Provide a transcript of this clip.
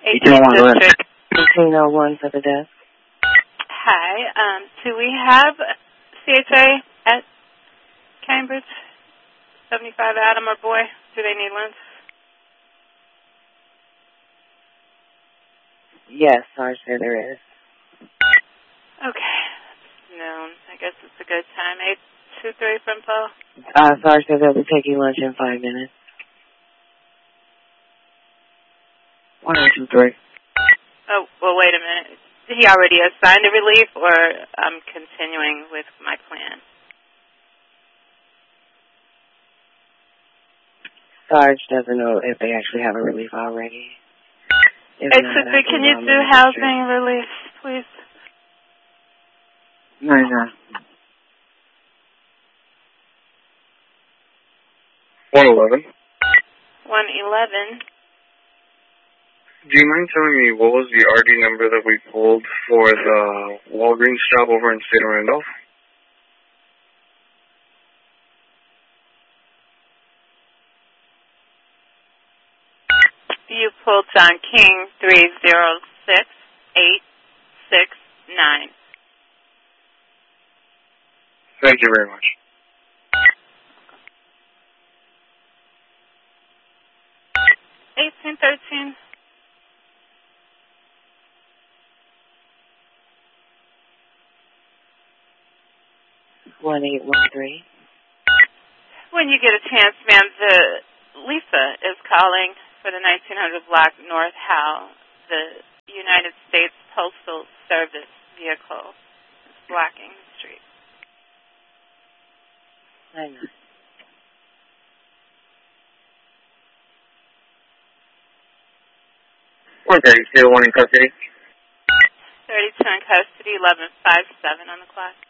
18th District. 1801 for the desk. Hi. Do we have CHA at Cambridge? 75 Adam or boy? Do they need lunch? Yes, Sarge said there is. Okay. Noon. I guess it's a good time. 823 from Paul. Sarge said they'll be taking lunch in 5 minutes. 123. Oh, well, wait a minute. Did he already assign the relief, or I'm continuing with my plan? Sarge doesn't know if they actually have a relief already. Can you do housing relief, please? No. 111. 111. Do you mind telling me what was the RD number that we pulled for the Walgreens job over in State of Randolph? You pulled John King 306869. Thank you very much. $18.13. $1813. When you get a chance, ma'am, Lisa is calling for the 1900 block North Howe, the United States Postal Service vehicle is blocking the street. I know. Okay, still one in custody? 32 in custody, 11:57 on the clock.